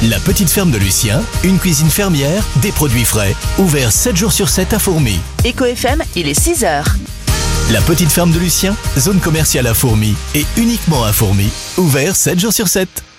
La petite ferme de Lucien, une cuisine fermière, des produits frais, ouvert 7 jours sur 7 à Fourmies. Éco FM, il est 6h. La petite ferme de Lucien, zone commerciale à Fourmies et uniquement à Fourmies, ouvert 7 jours sur 7.